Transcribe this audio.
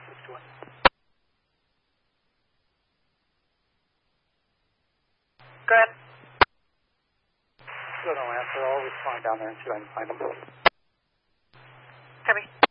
Go ahead. Still no answer. I'll respond down there and see if I can find them. Copy.